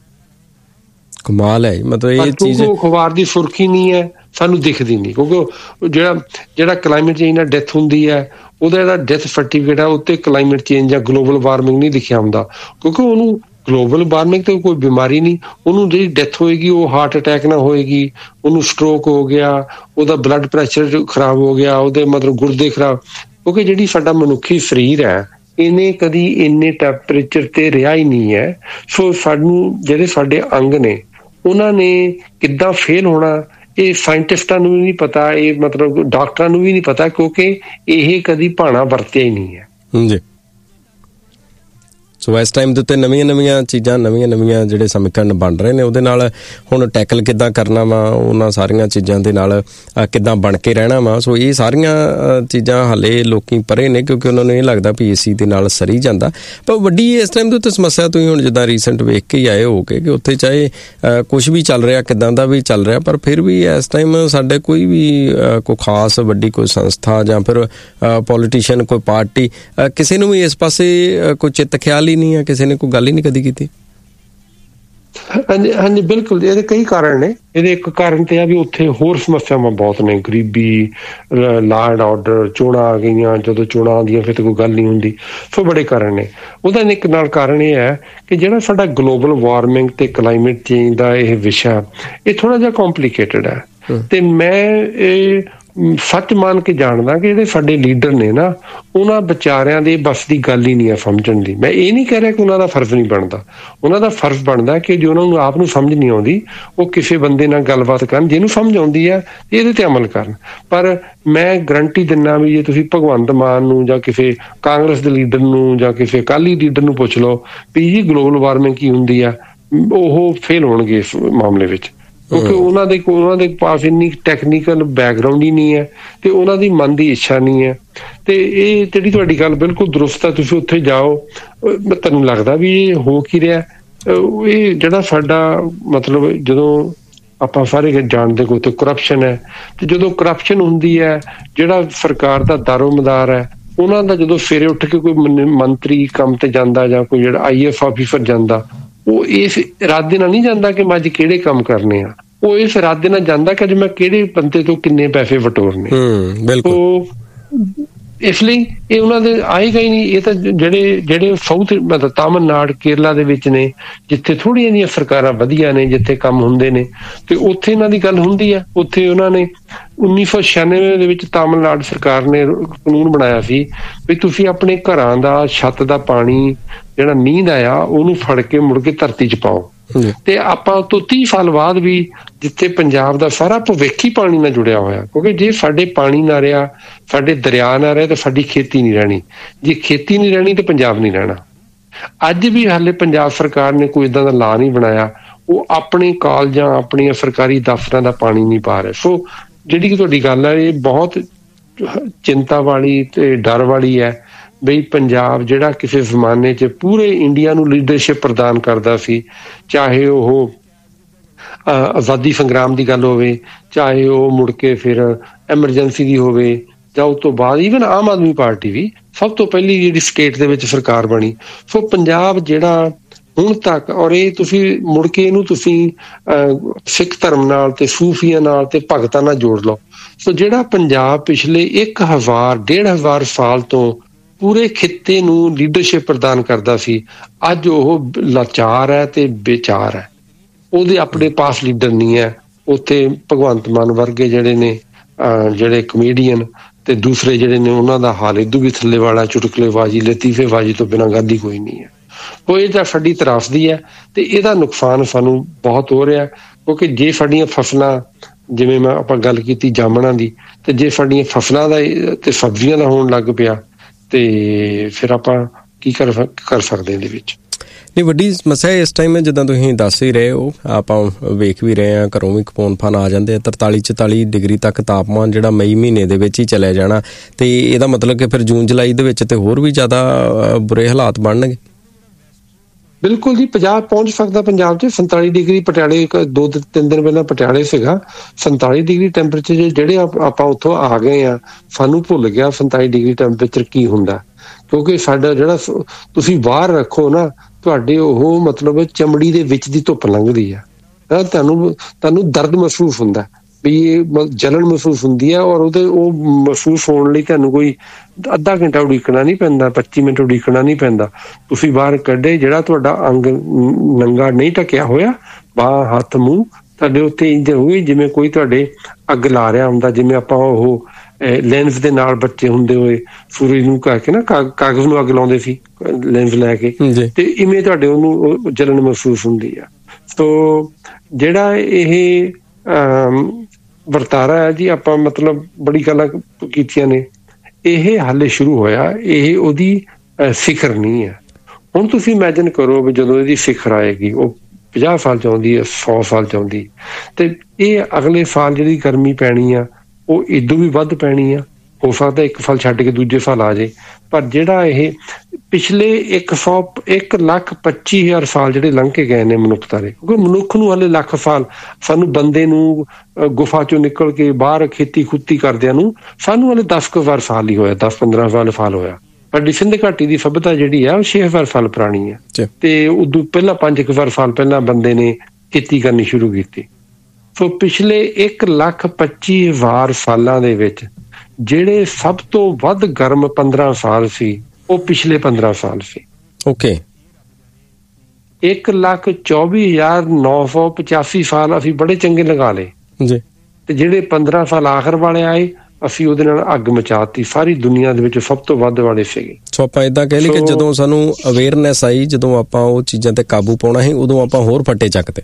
ਕਮਾਲ ਹੈ, ਮਤਲਬ ਇਹ ਚੀਜ਼ ਅਖਬਾਰ ਦੀ ਸੁਰਖੀ ਨਹੀਂ ਹੈ, ਸਾਨੂੰ ਦਿਖਦੀ ਨਹੀਂ, ਕਿਉਂਕਿ ਜਿਹੜਾ ਜਿਹੜਾ ਕਲਾਈਮੇਟ ਚੇਂਜ ਨਾਲ ਡੈਥ ਹੁੰਦੀ ਹੈ, ਉਹਦਾ ਜਿਹੜਾ ਡੈਥ ਸਰਟੀਫਿਕੇਟ ਹੈ ਉੱਤੇ ਕਲਾਈਮੇਟ ਚੇਂਜ ਜਾਂ ਗਲੋਬਲ ਵਾਰਮਿੰਗ ਨਹੀਂ ਲਿਖਿਆ ਹੁੰਦਾ, ਕਿਉਂਕਿ ਉਹਨੂੰ ਗਲੋਬਲ ਵਾਰਮਿੰਗ ਤੇ ਕੋਈ ਬਿਮਾਰੀ ਨਹੀਂ, ਉਹਨੂੰ ਜਿਹੜੀ ਡੈਥ ਹੋਏਗੀ ਉਹ ਹਾਰਟ ਅਟੈਕ ਨਾਲ ਹੋਏਗੀ, ਉਹਨੂੰ ਸਟ੍ਰੋਕ ਹੋ ਗਿਆ, ਉਹਦਾ ਬਲੱਡ ਪ੍ਰੈਸ਼ਰ ਖਰਾਬ ਹੋ ਗਿਆ, ਉਹਦੇ ਮਤਲਬ ਗੁਰਦੇ ਖਰਾਬ। ਕਿਉਂਕਿ ਜਿਹੜੀ ਸਾਡਾ ਮਨੁੱਖੀ ਸਰੀਰ ਹੈ, ਇਹਨੇ ਕਦੀ ਇੰਨੇ ਟੈਂਪਰੇਚਰ ਤੇ ਰਿਹਾ ਹੀ ਨਹੀਂ ਹੈ। ਸੋ ਸਾਨੂੰ ਜਿਹੜੇ ਸਾਡੇ ਅੰਗ ਨੇ ਉਹਨਾਂ ਨੇ ਕਿੱਦਾਂ ਫੇਲ ਹੋਣਾ, ਇਹ ਸਾਇੰਟਿਸਟਾਂ ਨੂੰ ਵੀ ਨਹੀਂ ਪਤਾ, ਇਹ ਮਤਲਬ ਡਾਕਟਰਾਂ ਨੂੰ ਵੀ ਨਹੀਂ ਪਤਾ, ਕਿਉਂਕਿ ਇਹ ਕਦੀ ਭਾਣਾ ਵਰਤਿਆ ਹੀ ਨਹੀਂ ਹੈ ਜੀ। ਸੋ ਇਸ ਟਾਈਮ ਦੇ ਉੱਤੇ ਨਵੀਆਂ ਨਵੀਆਂ ਚੀਜ਼ਾਂ, ਨਵੀਆਂ ਨਵੀਆਂ ਜਿਹੜੇ ਸਮੀਕਰਨ ਬਣ ਰਹੇ ਨੇ, ਉਹਦੇ ਨਾਲ ਹੁਣ ਟੈਕਲ ਕਿੱਦਾਂ ਕਰਨਾ ਵਾ, ਉਹਨਾਂ ਸਾਰੀਆਂ ਚੀਜ਼ਾਂ ਦੇ ਨਾਲ ਕਿੱਦਾਂ ਬਣ ਕੇ ਰਹਿਣਾ ਵਾ। ਸੋ ਇਹ ਸਾਰੀਆਂ ਚੀਜ਼ਾਂ ਹਾਲੇ ਲੋਕੀ ਪਰੇ ਨੇ, ਕਿਉਂਕਿ ਉਹਨਾਂ ਨੂੰ ਇਹ ਲੱਗਦਾ ਵੀ ਏਸੀ ਦੇ ਨਾਲ ਸਰੀ ਜਾਂਦਾ। ਪਰ ਵੱਡੀ ਇਸ ਟਾਈਮ ਦੇ ਉੱਤੇ ਸਮੱਸਿਆ ਤੁਸੀਂ ਹੁਣ ਜਿੱਦਾਂ ਰੀਸੈਂਟ ਵੇਖ ਕੇ ਹੀ ਆਏ ਹੋ ਕੇ ਕਿ ਉੱਥੇ ਚਾਹੇ ਕੁਛ ਵੀ ਚੱਲ ਰਿਹਾ, ਕਿੱਦਾਂ ਦਾ ਵੀ ਚੱਲ ਰਿਹਾ, ਪਰ ਫਿਰ ਵੀ ਇਸ ਟਾਈਮ ਸਾਡੇ ਕੋਈ ਵੀ ਕੋਈ ਖਾਸ ਵੱਡੀ ਕੋਈ ਸੰਸਥਾ ਜਾਂ ਫਿਰ ਪੋਲੀਟੀਸ਼ੀਅਨ, ਕੋਈ ਪਾਰਟੀ, ਕਿਸੇ ਨੂੰ ਵੀ ਇਸ ਪਾਸੇ ਕੋਈ ਚਿੱਤ ਖਿਆਲ ਨਹੀਂ ਹੈ, ਕਿਸੇ ਨੇ ਕੋਈ ਗੱਲ ਹੀ ਨਹੀਂ ਕਦੀ ਕੀਤੀ। ਹਾਂਜੀ ਹਾਂਜੀ ਬਿਲਕੁਲ, ਇਹਦੇ ਕਈ ਕਾਰਨ ਨੇ। ਇਹਦੇ ਇੱਕ ਕਾਰਨ ਤੇ ਆ ਵੀ ਉੱਥੇ ਹੋਰ ਸਮੱਸਿਆਵਾਂ ਬਹੁਤ ਨੇ, ਗਰੀਬੀ, ਲਾ ਐਂਡ ਆਰਡਰ, ਚੋਣਾਂ ਆ ਗਈਆਂ, ਜਦੋਂ ਚੋਣਾਂ ਆਉਂਦੀਆਂ ਫਿਰ ਤਾਂ ਕੋਈ ਗੱਲ ਨਹੀਂ ਹੁੰਦੀ। ਸੋ ਬੜੇ ਕਾਰਨ ਨੇ। ਉਹਦਾ ਇੱਕ ਨਾਲ ਕਾਰਨ ਇਹ ਹੈ ਕਿ ਜਿਹੜਾ ਸਾਡਾ ਗਲੋਬਲ ਵਾਰਮਿੰਗ ਤੇ ਕਲਾਈਮੇਟ ਚੇਂਜ ਦਾ ਇਹ ਵਿਸ਼ਾ, ਇਹ ਥੋੜਾ ਜਿਹਾ ਕੰਪਲੀਕੇਟਡ ਹੈ। ਤੇ ਮੈਂ ਇਹ ਸੱਚ ਮੰਨ ਕੇ ਜਾਣਦਾ ਕਿ ਜਿਹੜੇ ਸਾਡੇ ਲੀਡਰ ਨੇ ਨਾ, ਉਹਨਾਂ ਵਿਚਾਰਿਆਂ ਦੇ ਬਸ ਦੀ ਗੱਲ ਹੀ ਨਹੀਂ ਆ ਸਮਝਣ ਦੀ। ਮੈਂ ਇਹ ਨਹੀਂ ਕਹਿ ਰਿਹਾ ਕਿ ਉਹਨਾਂ ਦਾ ਫਰਜ਼ ਨਹੀਂ ਬਣਦਾ, ਉਹਨਾਂ ਦਾ ਫਰਜ਼ ਬਣਦਾ ਕਿ ਜੇ ਉਹਨਾਂ ਨੂੰ ਆਪ ਨੂੰ ਸਮਝ ਨਹੀਂ ਆਉਂਦੀ, ਉਹ ਕਿਸੇ ਬੰਦੇ ਨਾਲ ਗੱਲਬਾਤ ਕਰਨ, ਜਿਹਨੂੰ ਸਮਝ ਆਉਂਦੀ ਹੈ ਇਹਦੇ ਤੇ ਅਮਲ ਕਰਨ। ਪਰ ਮੈਂ ਗਰੰਟੀ ਦਿੰਦਾ ਵੀ ਜੇ ਤੁਸੀਂ ਭਗਵੰਤ ਮਾਨ ਨੂੰ ਜਾਂ ਕਿਸੇ ਕਾਂਗਰਸ ਦੇ ਲੀਡਰ ਨੂੰ ਜਾਂ ਕਿਸੇ ਅਕਾਲੀ ਲੀਡਰ ਨੂੰ ਪੁੱਛ ਲਓ ਵੀ ਜੀ ਗਲੋਬਲ ਵਾਰਮਿੰਗ ਕੀ ਹੁੰਦੀ ਆ, ਉਹ ਫੇਲ ਹੋਣਗੇ ਇਸ ਮਾਮਲੇ ਵਿੱਚ, ਕਿਉਂਕਿ ਉਹਨਾਂ ਦੇ ਉਹਨਾਂ ਦੇ ਪਾਸ ਇੰਨੀ ਟੈਕਨੀਕਲ ਬੈਕਗਰਾਊਂਡ ਹੀ ਨਹੀਂ ਹੈ ਤੇ ਉਹਨਾਂ ਦੀ ਮਨ ਦੀ ਇੱਛਾ ਨਹੀਂ ਹੈ। ਤੇ ਇਹ ਜਿਹੜੀ ਤੁਹਾਡੀ ਗੱਲ ਬਿਲਕੁਲ ਦਰੁਸਤ ਹੈ। ਤੁਸੀਂ ਉੱਥੇ ਜਾਓ, ਤੁਹਾਨੂੰ ਲੱਗਦਾ ਵੀ ਇਹ ਹੋ ਕੀ ਰਿਹਾ। ਇਹ ਜਿਹੜਾ ਸਾਡਾ ਮਤਲਬ ਜਦੋਂ ਆਪਾਂ ਸਾਰੇ ਜਾਣਦੇ ਕੋਈ ਤੇ ਕਰਪਸ਼ਨ ਹੈ। ਤੇ ਜਦੋਂ ਕਰਪਸ਼ਨ ਹੁੰਦੀ ਹੈ, ਜਿਹੜਾ ਸਰਕਾਰ ਦਾ ਦਾਰੋਮਦਾਰ ਹੈ ਉਹਨਾਂ ਦਾ ਜਦੋਂ ਸਵੇਰੇ ਉੱਠ ਕੇ ਕੋਈ ਮੰਤਰੀ ਕੰਮ ਤੇ ਜਾਂਦਾ ਜਾਂ ਕੋਈ ਜਿਹੜਾ ਆਈ ਐਫ ਆਫਿਸਰ ਜਾਂਦਾ, ਉਹ ਇਸ ਇਰਾਦੇ ਨਾਲ ਨਹੀਂ ਜਾਂਦਾ ਕਿ ਮੈਂ ਅੱਜ ਕਿਹੜੇ ਕੰਮ ਕਰਨੇ ਆ, ਉਹ ਇਸ ਇਰਾਦੇ ਨਾਲ ਜਾਂਦਾ ਕਿ ਅੱਜ ਮੈਂ ਕਿਹੜੇ ਬੰਦੇ ਤੋਂ ਕਿੰਨੇ ਪੈਸੇ ਵਟੋਰਨੇ। ਬਿਲਕੁਲ। ਇਸ ਲਈ ਇਹ ਉਹਨਾਂ ਦੇ ਆਏਗਾ ਹੀ ਨਹੀਂ। ਇਹ ਤਾਂ ਜਿਹੜੇ ਜਿਹੜੇ ਸਾਊਥ ਮਤਲਬ ਤਾਮਿਲਨਾਡੂ ਕੇਰਲਾ ਦੇ ਵਿੱਚ ਨੇ, ਜਿੱਥੇ ਥੋੜ੍ਹੀਆਂ ਜਿਹੀਆਂ ਸਰਕਾਰਾਂ ਵਧੀਆ ਨੇ, ਜਿੱਥੇ ਕੰਮ ਹੁੰਦੇ ਨੇ, ਤੇ ਉੱਥੇ ਇਹਨਾਂ ਦੀ ਗੱਲ ਹੁੰਦੀ ਆ। ਉੱਥੇ ਉਹਨਾਂ ਨੇ ਉੱਨੀ ਸੌ ਛਿਆਨਵੇਂ ਦੇ ਵਿੱਚ ਤਾਮਿਲਨਾਡੂ ਸਰਕਾਰ ਨੇ ਕਾਨੂੰਨ ਬਣਾਇਆ ਸੀ ਵੀ ਤੁਸੀਂ ਆਪਣੇ ਘਰਾਂ ਦਾ ਛੱਤ ਦਾ ਪਾਣੀ ਜਿਹੜਾ ਮੀਂਹ ਦਾ ਆ ਉਹਨੂੰ ਫੜ ਕੇ ਮੁੜ ਕੇ ਧਰਤੀ 'ਚ ਪਾਓ। ਤੇ ਆਪਾਂ ਤੋਂ ਤੀਹ ਸਾਲ ਬਾਅਦ ਵੀ ਜਿੱਥੇ ਪੰਜਾਬ ਦਾ ਸਾਰਾ ਭਵਿੱਖ ਹੀ ਪਾਣੀ ਨਾਲ ਜੁੜਿਆ ਹੋਇਆ, ਕਿਉਂਕਿ ਜੇ ਸਾਡੇ ਪਾਣੀ ਨਾ ਰਿਹਾ, ਸਾਡੇ ਦਰਿਆ ਨਾ ਰਿਹਾ ਤਾਂ ਸਾਡੀ ਖੇਤੀ ਨਹੀਂ ਰਹਿਣੀ, ਜੇ ਖੇਤੀ ਨਹੀਂ ਰਹਿਣੀ ਤਾਂ ਪੰਜਾਬ ਨਹੀਂ ਰਹਿਣਾ। ਅੱਜ ਵੀ ਹਾਲੇ ਪੰਜਾਬ ਸਰਕਾਰ ਨੇ ਕੋਈ ਇੱਦਾਂ ਦਾ ਲਾ ਨਹੀਂ ਬਣਾਇਆ, ਉਹ ਆਪਣੇ ਕਾਲਜਾਂ ਆਪਣੀਆਂ ਸਰਕਾਰੀ ਦਫ਼ਤਰਾਂ ਦਾ ਪਾਣੀ ਨਹੀਂ ਪਾ ਰਹੇ। ਸੋ ਜਿਹੜੀ ਕਿ ਤੁਹਾਡੀ ਗੱਲ ਹੈ ਇਹ ਬਹੁਤ ਚਿੰਤਾ ਵਾਲੀ ਤੇ ਡਰ ਵਾਲੀ ਹੈ ਬਈ ਪੰਜਾਬ ਜਿਹੜਾ ਕਿਸੇ ਜ਼ਮਾਨੇ 'ਚ ਪੂਰੇ ਇੰਡੀਆ ਨੂੰ ਲੀਡਰਸ਼ਿਪ ਪ੍ਰਦਾਨ ਕਰਦਾ ਸੀ, ਚਾਹੇ ਉਹ ਆਜ਼ਾਦੀ ਸੰਗਰਾਮ ਦੀ ਗੱਲ ਹੋਵੇ, ਚਾਹੇ ਉਹ ਮੁੜ ਕੇ ਫਿਰ ਐਮਰਜੈਂਸੀ ਦੀ ਹੋਵੇ, ਜਾਂ ਉਸ ਤੋਂ ਬਾਅਦ ਈਵਨ ਆਮ ਆਦਮੀ ਪਾਰਟੀ ਵੀ ਸਭ ਤੋਂ ਪਹਿਲੀ ਜਿਹੜੀ ਸਟੇਟ ਦੇ ਵਿੱਚ ਸਰਕਾਰ ਬਣੀ। ਸੋ ਪੰਜਾਬ ਜਿਹੜਾ ਹੁਣ ਤੱਕ, ਔਰ ਇਹ ਤੁਸੀਂ ਮੁੜ ਕੇ ਇਹਨੂੰ ਤੁਸੀਂ ਸਿੱਖ ਧਰਮ ਨਾਲ ਤੇ ਸੂਫੀਆਂ ਨਾਲ ਤੇ ਭਗਤਾਂ ਨਾਲ ਜੋੜ ਲਓ। ਸੋ ਜਿਹੜਾ ਪੰਜਾਬ ਪਿਛਲੇ ਇੱਕ ਹਜ਼ਾਰ ਡੇਢ ਹਜ਼ਾਰ ਸਾਲ ਤੋਂ ਪੂਰੇ ਖਿੱਤੇ ਨੂੰ ਲੀਡਰਸ਼ਿਪ ਪ੍ਰਦਾਨ ਕਰਦਾ ਸੀ, ਅੱਜ ਉਹ ਲਾਚਾਰ ਹੈ ਤੇ ਬੇਚਾਰ ਹੈ। ਉਹਦੇ ਆਪਣੇ ਪਾਸ ਲੀਡਰ ਨਹੀਂ ਹੈ। ਉੱਥੇ ਭਗਵੰਤ ਮਾਨ ਵਰਗੇ ਜਿਹੜੇ ਨੇ ਜਿਹੜੇ ਕਮੇਡੀਅਨ ਤੇ ਦੂਸਰੇ ਜਿਹੜੇ ਨੇ ਉਹਨਾਂ ਦਾ ਹਾਲ ਇਦੋਂ ਵੀ ਥੱਲੇ ਵਾਲਾ, ਚੁਟਕਲੇਬਾਜ਼ੀ ਲਤੀਫੇਬਾਜ਼ੀ ਤੋਂ ਬਿਨਾਂ ਗੱਲ ਹੀ ਕੋਈ ਨਹੀਂ ਹੈ। ਉਹ ਇਹ ਤਾਂ ਸਾਡੀ ਤਰਾਸਦੀ ਹੈ ਤੇ ਇਹਦਾ ਨੁਕਸਾਨ ਸਾਨੂੰ ਬਹੁਤ ਹੋ ਰਿਹਾ, ਕਿਉਂਕਿ ਜੇ ਸਾਡੀਆਂ ਫਸਲਾਂ, ਜਿਵੇਂ ਮੈਂ ਆਪਾਂ ਗੱਲ ਕੀਤੀ ਜਾਮਣਾਂ ਦੀ, ਤੇ ਜੇ ਸਾਡੀਆਂ ਫਸਲਾਂ ਦਾ ਤੇ ਸਬਜ਼ੀਆਂ ਦਾ ਹੋਣ ਲੱਗ ਪਿਆ ਤੇ ਫਿਰ ਆਪਾਂ ਕੀ ਕਰ ਕਰ ਸਕਦੇ ਇਹਦੇ ਵਿੱਚ। ਨਹੀਂ, ਵੱਡੀ ਸਮੱਸਿਆ ਇਸ ਟਾਈਮ ਜਿੱਦਾਂ ਤੁਸੀਂ ਦੱਸ ਹੀ ਰਹੇ ਹੋ, ਆਪਾਂ ਵੇਖ ਵੀ ਰਹੇ ਹਾਂ, ਘਰੋਂ ਵੀ ਕਪੂਨ ਫਨ ਆ ਜਾਂਦੇ ਆ। ਤਰਤਾਲੀ ਚੁਤਾਲੀ ਡਿਗਰੀ ਤੱਕ ਤਾਪਮਾਨ ਜਿਹੜਾ ਮਈ ਮਹੀਨੇ ਦੇ ਵਿੱਚ ਹੀ ਚਲਿਆ ਜਾਣਾ, ਤੇ ਇਹਦਾ ਮਤਲਬ ਕਿ ਫਿਰ ਜੂਨ ਜੁਲਾਈ ਦੇ ਵਿੱਚ ਤੇ ਹੋਰ ਵੀ ਜ਼ਿਆਦਾ ਬੁਰੇ ਹਾਲਾਤ ਬਣਨਗੇ। ਬਿਲਕੁਲ ਜੀ, ਪੰਜਾਬ ਪਹੁੰਚ ਸਕਦਾ ਪੰਜਾਬ 'ਚ ਸੰਤਾਲੀ ਡਿਗਰੀ। ਪਟਿਆਲੇ ਦੋ ਤਿੰਨ ਦਿਨ ਪਹਿਲਾਂ ਪਟਿਆਲੇ ਸੀਗਾ ਸੰਤਾਲੀ ਡਿਗਰੀ ਟੈਂਪਰੇਚਰ। ਜਿਹੜੇ ਆਪਾਂ ਉੱਥੋਂ ਆ ਗਏ ਆ, ਸਾਨੂੰ ਭੁੱਲ ਗਿਆ ਸੰਤਾਲੀ ਡਿਗਰੀ ਟੈਂਪਰੇਚਰ ਕੀ ਹੁੰਦਾ, ਕਿਉਂਕਿ ਸਾਡਾ ਜਿਹੜਾ ਤੁਸੀਂ ਬਾਹਰ ਰੱਖੋ ਨਾ, ਤੁਹਾਡੇ ਉਹ ਮਤਲਬ ਚਮੜੀ ਦੇ ਵਿੱਚ ਦੀ ਧੁੱਪ ਲੰਘਦੀ ਆ, ਤੁਹਾਨੂੰ ਤੁਹਾਨੂੰ ਦਰਦ ਮਹਿਸੂਸ ਹੁੰਦਾ ਵੀ ਇਹ ਜਲਨ ਮਹਿਸੂਸ ਹੁੰਦੀ ਹੈ। ਔਰ ਉਹਦੇ ਉਹ ਮਹਿਸੂਸ ਹੋਣ ਲਈ ਤੁਹਾਨੂੰ ਕੋਈ ਅੱਧਾ ਘੰਟਾ ਉਡੀਕਣਾ ਨਹੀਂ ਪੈਂਦਾ, ਪੱਚੀ ਮਿੰਟ ਉਡੀਕਣਾ ਨਹੀਂ ਪੈਂਦਾ। ਤੁਸੀਂ ਬਾਹਰ ਕੱਢੇ, ਜਿਹੜਾ ਤੁਹਾਡਾ ਅੰਗ ਨੰਗਾ ਨਹੀਂ ਢਕਿਆ ਹੋਇਆ, ਬਾਂਹ ਹੱਥ ਮੂੰਹ, ਤੁਹਾਡੇ ਉੱਤੇ ਇੰਝ ਹੋਊਗੀ ਜਿਵੇਂ ਕੋਈ ਤੁਹਾਡੇ ਅੱਗ ਲਾ ਰਿਹਾ ਹੁੰਦਾ। ਜਿਵੇਂ ਆਪਾਂ ਉਹ ਲੈਂਸ ਦੇ ਨਾਲ ਬੱਚੇ ਹੁੰਦੇ ਹੋਏ ਸੂਰਜ ਨੂੰ ਕਰਕੇ ਨਾ ਕਾਗਜ਼ ਨੂੰ ਅੱਗ ਲਾਉਂਦੇ ਸੀ ਲੈਂਸ ਲੈ ਕੇ, ਤੇ ਇਵੇਂ ਤੁਹਾਡੇ ਉਹਨੂੰ ਜਲਨ ਮਹਿਸੂਸ ਹੁੰਦੀ ਆ। ਸੋ ਜਿਹੜਾ ਇਹ ਵਰਤਾਰਾ ਹੈ ਜੀ, ਆਪਾਂ ਮਤਲਬ ਬੜੀ ਗੱਲਾਂ ਕੀਤੀਆਂ ਨੇ, ਇਹ ਹਾਲੇ ਸ਼ੁਰੂ ਹੋਇਆ, ਇਹ ਉਹਦੀ ਸਿਖਰ ਨਹੀਂ ਹੈ। ਹੁਣ ਤੁਸੀਂ ਇਮੈਜਿਨ ਕਰੋ ਵੀ ਜਦੋਂ ਇਹਦੀ ਸਿਖਰ ਆਏਗੀ, ਉਹ ਪੰਜਾਹ ਸਾਲ ਚ ਆਉਂਦੀ ਹੈ, ਸੌ ਸਾਲ ਚ ਆਉਂਦੀ, ਤੇ ਇਹ ਅਗਲੇ ਸਾਲ ਜਿਹੜੀ ਗਰਮੀ ਪੈਣੀ ਆ ਉਹ ਇਦੋਂ ਵੀ ਵੱਧ ਪੈਣੀ ਆ। ਹੋ ਸਕਦਾ ਇੱਕ ਸਾਲ ਛੱਡ ਕੇ ਦੂਜੇ ਸਾਲ ਆ ਜਾਏ, ਪਰ ਜਿਹੜਾ ਇਹ ਪਿਛਲੇ ਇੱਕ ਸੌ ਇੱਕ ਲੱਖ ਪੱਚੀ ਹਜ਼ਾਰ ਸਾਲ ਜਿਹੜੇ ਲੰਘ ਕੇ ਗਏ ਨੇ ਮਨੁੱਖਤਾ ਦੇ, ਕਿਉਂਕਿ ਮਨੁੱਖ ਨੂੰ ਹਾਲੇ ਲੱਖ ਸਾਲ, ਸਾਨੂੰ ਬੰਦੇ ਨੂੰ ਗੁਫਾ ਚੋਂ ਨਿਕਲ ਕੇ ਬਾਹਰ ਖੇਤੀ ਖੁੱਤੀ ਕਰਦਿਆਂ ਨੂੰ ਸਾਨੂੰ ਹਾਲੇ ਦਸ ਕੁ ਹਜ਼ਾਰ ਸਾਲ ਹੀ ਹੋਇਆ, ਦਸ ਪੰਦਰਾਂ ਸਾਲ ਸਾਲ ਹੋਇਆ। ਸਾਡੀ ਸਿੰਧ ਘਾਟੀ ਦੀ ਸਭਿਅਤਾ ਜਿਹੜੀ ਆ ਉਹ ਛੇ ਹਜ਼ਾਰ ਸਾਲ ਪੁਰਾਣੀ ਹੈ, ਤੇ ਉਦੋਂ ਪਹਿਲਾਂ ਪੰਜ ਕੁ ਹਜ਼ਾਰ ਸਾਲ ਪਹਿਲਾਂ ਬੰਦੇ ਨੇ ਖੇਤੀ ਕਰਨੀ ਸ਼ੁਰੂ ਕੀਤੀ। ਸੋ ਪਿਛਲੇ ਇੱਕ ਲੱਖ ਪੱਚੀ ਹਜ਼ਾਰ ਸਾਲਾਂ ਦੇ ਵਿੱਚ ਜਿਹੜੇ ਸਭ ਤੋਂ ਵੱਧ ਗਰਮ ਪੰਦਰਾਂ ਸਾਲ ਸੀ, ਉਹ ਪਿਛਲੇ ਪੰਦਰਾਂ ਸਾਲ ਸੀ। ਓਕੇ, ਇੱਕ ਲੱਖ ਚੌਵੀ ਹਜ਼ਾਰ ਨੌ ਸੌ ਪਚਾਸੀ ਸਾਲ ਅਸੀਂ ਬੜੇ ਚੰਗੇ ਲਗਾ ਲਏ ਜੀ, ਤੇ ਜਿਹੜੇ ਪੰਦਰਾਂ ਸਾਲ ਆਖਰ ਵਾਲੇ ਆਏ, ਅਸੀਂ ਉਹਦੇ ਨਾਲ ਅੱਗ ਮਚਾਤੀ। ਸਾਰੀ ਦੁਨੀਆ ਦੇ ਵਿੱਚ ਸਭ ਤੋਂ ਵੱਧ ਵਾਲੇ ਸੀਗੇ। ਸੋ ਆਪਾਂ ਏਦਾਂ ਕਹਿ ਲਈ ਕਿ ਜਦੋਂ ਸਾਨੂੰ ਅਵੇਅਰਨੈਸ ਆਈ, ਜਦੋਂ ਆਪਾਂ ਉਹ ਚੀਜ਼ਾਂ ਤੇ ਕਾਬੂ ਪਾਉਣਾ ਸੀ, ਉਦੋਂ ਆਪਾਂ ਹੋਰ ਫੱਟੇ ਚੱਕਦੇ।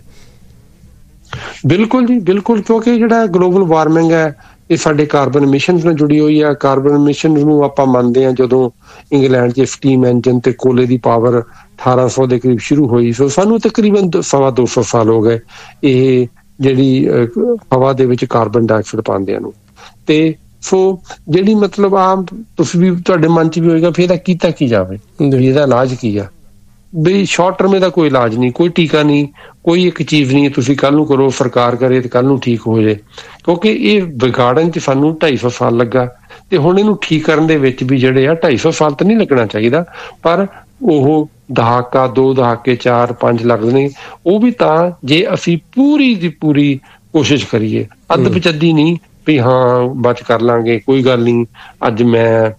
ਬਿਲਕੁਲ ਜੀ, ਬਿਲਕੁਲ, ਕਿਉਂਕਿ ਜਿਹੜਾ ਗਲੋਬਲ ਵਾਰਮਿੰਗ ਹੈ ਇਹ ਸਾਡੇ ਕਾਰਬਨ ਐਮਿਸ਼ਨਸ ਨਾਲ ਜੁੜੀ ਹੋਈ ਆ। ਕਾਰਬਨ ਐਮਿਸ਼ਨਸ ਨੂੰ ਆਪਾਂ ਮੰਨਦੇ ਹਾਂ ਜਦੋਂ ਇੰਗਲੈਂਡ 'ਚ ਸਟੀਮ ਇੰਜਨ ਤੇ ਕੋਲੇ ਦੀ ਪਾਵਰ ਅਠਾਰਾਂ ਸੌ ਦੇ ਕਰੀਬ ਸ਼ੁਰੂ ਹੋਈ। ਸੋ ਸਾਨੂੰ ਤਕਰੀਬਨ ਸਵਾ ਦੋ ਸੌ ਸਾਲ ਹੋ ਗਏ ਇਹ ਜਿਹੜੀ ਹਵਾ ਦੇ ਵਿੱਚ ਕਾਰਬਨ ਡਾਈਆਕਸਾਈਡ ਪਾਉਂਦਿਆਂ ਨੂੰ। ਤੇ ਸੋ ਜਿਹੜੀ ਮਤਲਬ ਆਮ ਤੁਸੀਂ ਵੀ ਤੁਹਾਡੇ ਮਨ 'ਚ ਵੀ ਹੋਏਗਾ ਫਿਰ ਇਹਦਾ ਕੀਤਾ ਕੀ ਜਾਵੇ, ਇਹਦਾ ਇਲਾਜ ਕੀ ਆ। ਵੀ ਸ਼ਾਰਟ ਟਰਮ ਇਹਦਾ ਕੋਈ ਇਲਾਜ ਨਹੀਂ, ਕੋਈ ਟੀਕਾ ਨਹੀਂ, ਕੋਈ ਇੱਕ ਚੀਜ਼ ਨਹੀਂ ਤੁਸੀਂ ਕੱਲ ਨੂੰ ਕਰੋ ਸਰਕਾਰ ਕਰੇ ਤੇ ਕੱਲ ਨੂੰ ਠੀਕ ਹੋ ਜਾਏ, ਕਿਉਂਕਿ ਇਹ ਵਿਗਾੜਨ 'ਚ ਸਾਨੂੰ ਢਾਈ ਸੌ ਸਾਲ ਲੱਗਾ ਤੇ ਹੁਣ ਇਹਨੂੰ ਠੀਕ ਕਰਨ ਦੇ ਵਿੱਚ ਵੀ ਜਿਹੜੇ ਆ ਢਾਈ ਸੌ ਸਾਲ ਤਾਂ ਨਹੀਂ ਲੱਗਣਾ ਚਾਹੀਦਾ, ਪਰ ਉਹ ਦਹਾਕਾ ਦੋ ਦਹਾਕੇ ਚਾਰ ਪੰਜ ਲੱਗਦੇ ਨੇ, ਉਹ ਵੀ ਤਾਂ ਜੇ ਅਸੀਂ ਪੂਰੀ ਦੀ ਪੂਰੀ ਕੋਸ਼ਿਸ਼ ਕਰੀਏ, ਅੱਧ ਪਚੱਦੀ ਨਹੀਂ ਵੀ ਹਾਂ ਬਚ ਕਰ ਲਾਂਗੇ ਕੋਈ ਗੱਲ ਨਹੀਂ। ਅੱਜ ਮੈਂ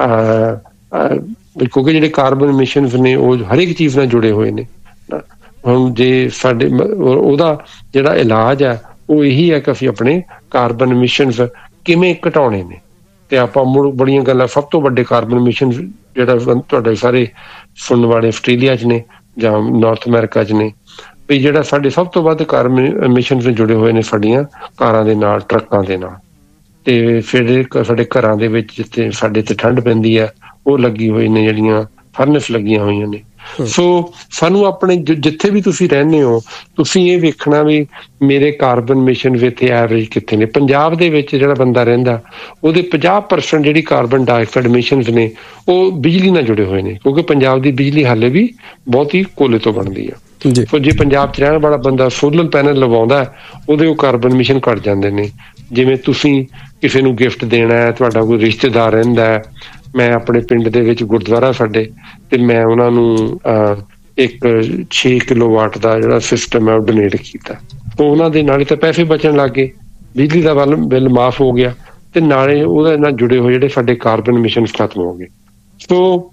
ਕਿਉਂਕਿ ਜਿਹੜੇ ਕਾਰਬਨ ਐਮਿਸ਼ਨਸ ਨੇ ਉਹ ਹਰੇਕ ਚੀਜ਼ ਨਾਲ ਜੁੜੇ ਹੋਏ ਨੇ। ਹੁਣ ਜੇ ਸਾਡੇ ਉਹਦਾ ਜਿਹੜਾ ਇਲਾਜ ਹੈ ਉਹ ਇਹੀ ਹੈ ਕਿ ਅਸੀਂ ਆਪਣੇ ਕਾਰਬਨ ਐਮਿਸ਼ਨਸ ਕਿਵੇਂ ਘਟਾਉਣੇ ਨੇ, ਤੇ ਆਪਾਂ ਮੁੜ ਬੜੀਆਂ ਗੱਲਾਂ, ਸਭ ਤੋਂ ਵੱਡੇ ਕਾਰਬਨ ਐਮਿਸ਼ਨ ਜਿਹੜਾ ਤੁਹਾਡੇ ਸਾਰੇ ਸੁਣਨ ਵਾਲੇ ਆਸਟ੍ਰੇਲੀਆ 'ਚ ਨੇ ਜਾਂ ਨਾਰਥ ਅਮਰੀਕਾ 'ਚ ਨੇ, ਵੀ ਜਿਹੜਾ ਸਾਡੇ ਸਭ ਤੋਂ ਵੱਧ ਕਾਰਬਨ ਐਮਿਸ਼ਨਸ ਜੁੜੇ ਹੋਏ ਨੇ ਸਾਡੀਆਂ ਕਾਰਾਂ ਦੇ ਨਾਲ, ਟਰੱਕਾਂ ਦੇ ਨਾਲ, ਤੇ ਫਿਰ ਸਾਡੇ ਘਰਾਂ ਦੇ ਵਿੱਚ ਜਿੱਥੇ ਸਾਡੇ ਤੇ ਠੰਡ ਪੈਂਦੀ ਹੈ ਉਹ ਲੱਗੀ ਹੋਈ ਨੇ, ਜਿਹੜੀਆਂ ਫਰਨਸ ਲੱਗੀਆਂ ਹੋਈਆਂ ਨੇ। ਸੋ ਸਾਨੂੰ ਆਪਣੇ ਜਿੱਥੇ ਵੀ ਤੁਸੀਂ ਰਹਿੰਦੇ ਹੋ ਤੁਸੀਂ ਇਹ ਵੇਖਣਾ ਵੀ ਮੇਰੇ ਕਾਰਬਨ ਐਮਿਸ਼ਨ ਵਿੱਚ ਐਵਰੇਜ ਕਿੱਥੇ ਨੇ। ਪੰਜਾਬ ਦੇ ਵਿੱਚ ਜਿਹੜਾ ਬੰਦਾ ਰਹਿੰਦਾ ਉਹਦੇ ਪੰਜਾਹ ਪਰਸੈਂਟ ਜਿਹੜੀ ਕਾਰਬਨ ਡਾਈਆਕਸਾਈਡ ਐਮਿਸ਼ਨਸ ਨੇ ਉਹ ਬਿਜਲੀ ਨਾਲ ਜੁੜੇ ਹੋਏ ਨੇ, ਕਿਉਂਕਿ ਪੰਜਾਬ ਦੀ ਬਿਜਲੀ ਹਾਲੇ ਵੀ ਬਹੁਤ ਹੀ ਕੋਲੇ ਤੋਂ ਬਣਦੀ ਆ। ਸੋ ਜੇ ਪੰਜਾਬ 'ਚ ਰਹਿਣ ਵਾਲਾ ਬੰਦਾ ਸੋਲਰ ਪੈਨਲ ਲਵਾਉਂਦਾ ਉਹਦੇ ਉਹ ਕਾਰਬਨ ਐਮਿਸ਼ਨ ਘੱਟ ਜਾਂਦੇ ਨੇ। ਜਿਵੇਂ ਤੁਸੀਂ ਕਿਸੇ ਨੂੰ ਗਿਫਟ ਦੇਣਾ ਹੈ, ਤੁਹਾਡਾ ਕੋਈ ਰਿਸ਼ਤੇਦਾਰ ਰਹਿੰਦਾ ਹੈ, ਮੈਂ ਆਪਣੇ ਪਿੰਡ ਦੇ ਵਿੱਚ ਗੁਰਦੁਆਰਾ ਸਾਡੇ, ਤੇ ਮੈਂ ਉਹਨਾਂ ਨੂੰ ਇੱਕ ਛੇ ਕਿਲੋ ਵਾਟ ਦਾ ਜਿਹੜਾ ਸਿਸਟਮ ਹੈ ਉਹ ਡੋਨੇਟ ਕੀਤਾ, ਤਾਂ ਉਹਨਾਂ ਦੇ ਨਾਲੇ ਤਾਂ ਪੈਸੇ ਬਚਣ ਲੱਗ ਗਏ, ਬਿਜਲੀ ਦਾ ਵੱਲ ਬਿੱਲ ਮਾਫ ਹੋ ਗਿਆ, ਤੇ ਨਾਲੇ ਉਹਦੇ ਨਾਲ ਜੁੜੇ ਹੋਏ ਜਿਹੜੇ ਸਾਡੇ ਕਾਰਬਨ ਐਮਿਸ਼ਨਸ ਖਤਮ ਹੋ ਗਏ। ਸੋ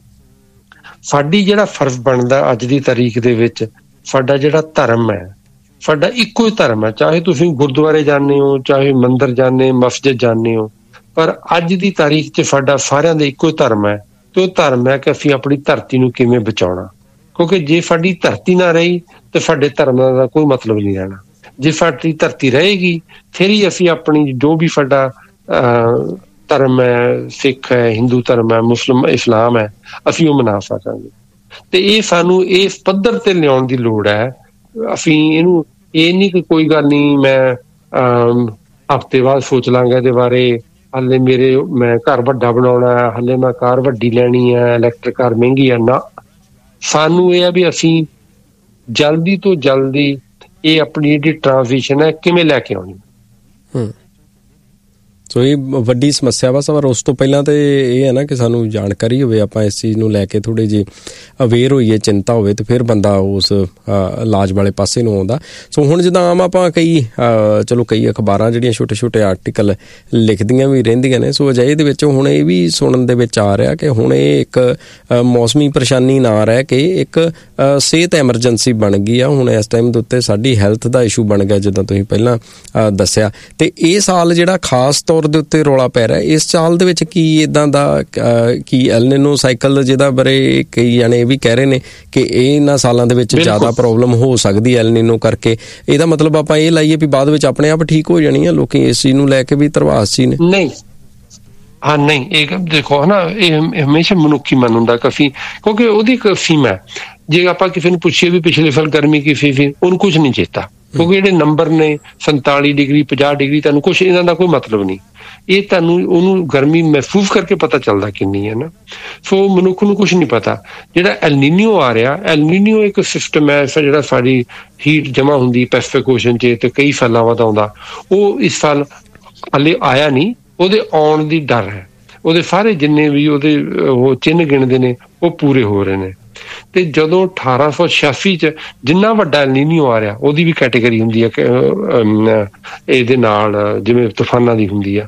ਸਾਡੀ ਜਿਹੜਾ ਫਰਜ਼ ਬਣਦਾ ਅੱਜ ਦੀ ਤਾਰੀਖ ਦੇ ਵਿੱਚ, ਸਾਡਾ ਜਿਹੜਾ ਧਰਮ ਹੈ ਸਾਡਾ ਇੱਕੋ ਹੀ ਧਰਮ ਹੈ, ਚਾਹੇ ਤੁਸੀਂ ਗੁਰਦੁਆਰੇ ਜਾਂਦੇ ਹੋ, ਚਾਹੇ ਮੰਦਿਰ ਜਾਂਦੇ, ਮਸਜਿਦ ਜਾਂਦੇ ਹੋ, ਪਰ ਅੱਜ ਦੀ ਤਾਰੀਖ 'ਚ ਸਾਡਾ ਸਾਰਿਆਂ ਦਾ ਇੱਕੋ ਹੀ ਧਰਮ ਹੈ, ਤੇ ਉਹ ਧਰਮ ਹੈ ਕਿ ਅਸੀਂ ਆਪਣੀ ਧਰਤੀ ਨੂੰ ਕਿਵੇਂ ਬਚਾਉਣਾ। ਕਿਉਂਕਿ ਜੇ ਸਾਡੀ ਧਰਤੀ ਨਾ ਰਹੀ ਤੇ ਸਾਡੇ ਧਰਮਾਂ ਦਾ ਕੋਈ ਮਤਲਬ ਨਹੀਂ ਰਹਿਣਾ। ਜੇ ਸਾਡੀ ਧਰਤੀ ਰਹੇਗੀ ਫਿਰ ਹੀ ਅਸੀਂ ਆਪਣੀ ਜੋ ਵੀ ਸਾਡਾ ਅਹ ਧਰਮ ਹੈ, ਸਿੱਖ ਹੈ, ਹਿੰਦੂ ਧਰਮ ਹੈ, ਮੁਸਲਿਮ ਇਸਲਾਮ ਹੈ, ਅਸੀਂ ਉਹ ਮਨਾ ਸਕਾਂਗੇ। ਤੇ ਇਹ ਸਾਨੂੰ ਇਸ ਪੱਧਰ ਤੇ ਲਿਆਉਣ ਦੀ ਲੋੜ ਹੈ। ਅਸੀਂ ਇਹਨੂੰ ਇਹ ਨਹੀਂ ਕਿ ਕੋਈ ਗੱਲ ਨਹੀਂ ਮੈਂ ਅਹ ਹਫ਼ਤੇ ਬਾਅਦ ਸੋਚ ਲਾਂਗਾ ਇਹਦੇ ਬਾਰੇ, ਹਾਲੇ ਮੇਰੇ ਮੈਂ ਘਰ ਵੱਡਾ ਬਣਾਉਣਾ ਹੈ, ਹਾਲੇ ਮੈਂ ਕਾਰ ਵੱਡੀ ਲੈਣੀ ਹੈ, ਇਲੈਕਟ੍ਰਿਕ ਕਾਰ ਮਹਿੰਗੀ ਹੈ ਨਾ। ਸਾਨੂੰ ਇਹ ਹੈ ਵੀ ਅਸੀਂ ਜਲਦੀ ਤੋਂ ਜਲਦੀ ਇਹ ਆਪਣੀ ਜਿਹੜੀ ਟ੍ਰਾਂਜ਼ੀਸ਼ਨ ਹੈ ਕਿਵੇਂ ਲੈ ਕੇ ਆਉਣੀ। ਸੋ ਇਹ ਵੱਡੀ ਸਮੱਸਿਆ ਵਾ, ਪਰ ਉਸ ਤੋਂ ਪਹਿਲਾਂ ਤਾਂ ਇਹ ਹੈ ਨਾ ਕਿ ਸਾਨੂੰ ਜਾਣਕਾਰੀ ਹੋਵੇ, ਆਪਾਂ ਇਸ ਚੀਜ਼ ਨੂੰ ਲੈ ਕੇ ਥੋੜ੍ਹੀ ਜਿਹੀ ਅਵੇਅਰ ਹੋਈਏ, ਚਿੰਤਾ ਹੋਵੇ, ਤੇ ਫਿਰ ਬੰਦਾ ਉਸ ਇਲਾਜ ਵਾਲੇ ਪਾਸੇ ਨੂੰ ਆਉਂਦਾ। ਸੋ ਹੁਣ ਜਿੱਦਾਂ ਆਮ ਆਪਾਂ ਕਈ ਚਲੋ ਕਈ ਅਖਬਾਰਾਂ ਜਿਹੜੀਆਂ ਛੋਟੇ ਛੋਟੇ ਆਰਟੀਕਲ ਲਿਖਦੀਆਂ ਵੀ ਰਹਿੰਦੀਆਂ ਨੇ, ਸੋ ਅਜਿਹੇ ਦੇ ਵਿੱਚ ਹੁਣ ਇਹ ਵੀ ਸੁਣਨ ਦੇ ਵਿੱਚ ਆ ਰਿਹਾ ਕਿ ਹੁਣ ਇਹ ਇੱਕ ਮੌਸਮੀ ਪਰੇਸ਼ਾਨੀ ਨਾ ਰਹਿ ਕੇ ਇੱਕ ਸਿਹਤ ਐਮਰਜੈਂਸੀ ਬਣ ਗਈ ਆ। ਹੁਣ ਇਸ ਟਾਈਮ ਦੇ ਉੱਤੇ ਸਾਡੀ ਹੈਲਥ ਦਾ ਇਸ਼ੂ ਬਣ ਗਿਆ, ਜਿੱਦਾਂ ਤੁਸੀਂ ਪਹਿਲਾਂ ਦੱਸਿਆ। ਤੇ ਇਹ ਸਾਲ ਜਿਹੜਾ ਖਾਸ ਤੌਰ ਦੇ ਉੱਤੇ ਰੌਲਾ ਪੈ ਰਿਹਾ, ਇਸ ਸਾਲ ਦੇ ਵਿੱਚ ਕੀ ਇੱਦਾਂ ਦਾ ਕੀ ਐਲ ਨੀਨੋ ਸਾਈਕਲ ਜਿਹਦਾ ਬਾਰੇ ਕਈ ਜਾਣੇ ਇਹ ਵੀ ਕਹਿ ਰਹੇ ਨੇ ਕਿ ਇਹਨਾਂ ਸਾਲਾਂ ਦੇ ਵਿੱਚ ਜ਼ਿਆਦਾ ਪ੍ਰੋਬਲਮ ਹੋ ਸਕਦੀ ਐਲ ਨੀਨੋ ਕਰਕੇ। ਇਹਦਾ ਮਤਲਬ ਆਪਾਂ ਇਹ ਲਾਈਏ ਵੀ ਬਾਅਦ ਵਿੱਚ ਆਪਣੇ ਆਪ ਠੀਕ ਹੋ ਜਾਣੀ ਆ? ਲੋਕੀ ਇਸ ਚੀਜ਼ ਨੂੰ ਲੈ ਕੇ ਵੀ ਧਰਵਾਸ ਸੀ ਨੇ। ਨਹੀਂ ਹਾਂ ਨਹੀਂ, ਇਹ ਦੇਖੋ ਨਾ, ਇਹ ਹਮੇਸ਼ਾ ਮਨੁੱਖੀ ਮਨ ਹੁੰਦਾ ਕਾਫੀ, ਕਿਉਂਕਿ ਉਹਦੀ ਇੱਕ ਸੀਮਾ। ਜੇ ਆਪਾਂ ਕਿਸੇ ਨੂੰ ਪੁੱਛੀਏ ਵੀ ਪਿਛਲੇ ਸਾਲ ਗਰਮੀ ਕਿਸੇ ਸੀ, ਉਹਨੂੰ ਕੁਛ ਨਹੀਂ ਚੇਤਾ, ਕਿਉਂਕਿ ਜਿਹੜੇ ਨੰਬਰ ਨੇ ਸੰਤਾਲੀ ਡਿਗਰੀ ਪੰਜਾਹ ਡਿਗਰੀ ਤੁਹਾਨੂੰ ਕੁਛ ਇਹਨਾਂ ਦਾ ਕੋਈ ਮਤਲਬ ਨਹੀਂ। ਇਹ ਤੁਹਾਨੂੰ ਉਹਨੂੰ ਗਰਮੀ ਮਹਿਸੂਸ ਕਰਕੇ ਪਤਾ ਚੱਲਦਾ ਕਿੰਨੀ ਹੈ ਨਾ। ਸੋ ਮਨੁੱਖ ਨੂੰ ਕੁਛ ਨਹੀਂ ਪਤਾ। ਜਿਹੜਾ ਐਲ ਨੀਨੋ ਆ ਰਿਹਾ, ਐਲ ਨੀਨੋ ਇੱਕ ਸਿਸਟਮ ਹੈ ਜਿਹੜਾ ਸਾਡੀ ਹੀਟ ਜਮ੍ਹਾਂ ਹੁੰਦੀ ਪੈਸੀਫਿਕ ਓਸ਼ਨ 'ਚ ਤੇ ਕਈ ਸਾਲਾਂ ਬਾਅਦ ਆਉਂਦਾ। ਉਹ ਇਸ ਸਾਲ ਹਾਲੇ ਆਇਆ ਨਹੀਂ, ਉਹਦੇ ਆਉਣ ਦੀ ਡਰ ਹੈ। ਉਹਦੇ ਸਾਰੇ ਜਿੰਨੇ ਵੀ ਉਹਦੇ ਉਹ ਚਿੰਨ੍ਹ ਗਿਣਦੇ ਨੇ ਉਹ ਪੂਰੇ ਹੋ ਰਹੇ ਨੇ। ਤੇ ਜਦੋਂ ਅਠਾਰਾਂ ਸੌ ਛਿਆਸੀ 'ਚ ਜਿੰਨਾ ਵੱਡਾ ਐਲ ਨੀਨੋ ਆ ਰਿਹਾ, ਉਹਦੀ ਵੀ ਕੈਟੇਗਰੀ ਹੁੰਦੀ ਹੈ ਕਿ ਇਹਦੇ ਨਾਲ ਜਿਵੇਂ ਤੂਫਾਨਾਂ ਦੀ ਹੁੰਦੀ ਆ।